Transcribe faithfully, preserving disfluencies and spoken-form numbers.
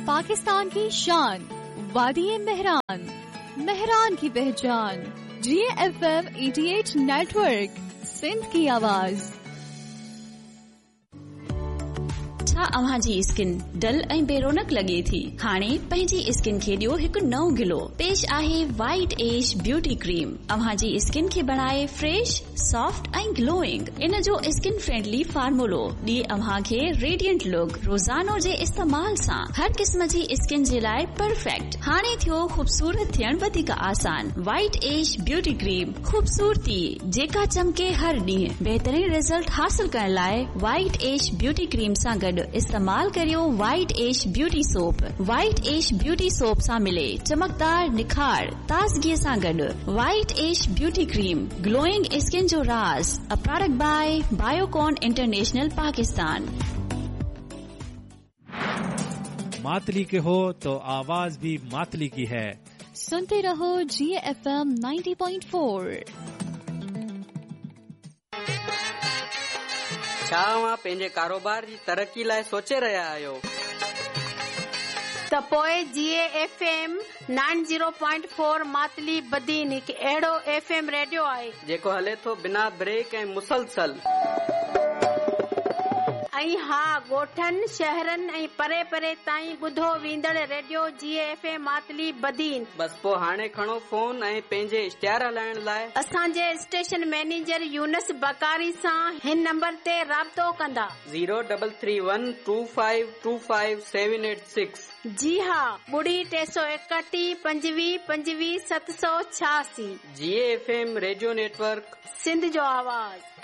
पाकिस्तान की शान, वादी मेहरान, मेहरान की पहचान, जी एफ एम अठासी नेटवर्क, सिंध की आवाज। छा अव्हां जी स्किन डल ऐं बेरोनक लगे थी? हाणे पंहिंजी स्किन खे ॾियो हिकु नओं गिलो। पेश आहे वाइट एज ब्यूटी क्रीम। अव्हां जी स्किन खे बणाए फ्रेश, सॉफ्ट ऐं ग्लोइंग। इन जो स्किन फ्रेंडली फार्मूलो ॾिए अव्हां खे रेडियंट लुक। रोज़ानो जे इस्तेमाल सां हर क़िस्म जी स्किन जे लाइ परफेक्ट। हाणे थियो ख़ूबसूरत थियण वधीक आसान। वाइट एज ब्यूटी क्रीम, ख़ूबसूरती जेका चमके हर ॾींहुं। बहितरीन रिजल्ट हासिल करण लाइ वाइट एज ब्यूटी क्रीम सां गॾु इस्तेमाल करियो white age beauty soap. White age beauty soap सां मिले चमकदार निखार, ताज़गी सां गॾु white age beauty cream, glowing skin जो राज। A product by Biocon international Pakistan. Matali के हो तो आवाज भी मातली की है। सुनते रहो जी F M ninety point four. छा तव्हां पंहिंजे कारोबार जी तरक़ी लाइ सोचे रहिया आहियो? त पोइ जी F M ninety point four Matali Badin हिकु अहिड़ो एफ एम रेडियो आहे जेको हले थो बिना ब्रेक ऐं मुसलसल। ऐं हा, ॻोठनि, शहरनि ऐं परे परे ताईं ॿुधो वेंदड़ रेडियो जी एफ एम मातली बदीन। बस पोइ हाणे खणो फोन ऐं पंहिंजे इश्तिहार हलाइण लाइ असांजे स्टेशन मैनेजर यूनस बकारी सां हिन नंबर ते राब्तो कंदा। Zero double three one two five two five seven eight six. जी हा, ॿुड़ी टे सौ एकटीह पंजवीह पंजवीह सत सौ छियासी। जी F M radio network, Sindh जो आवाज़।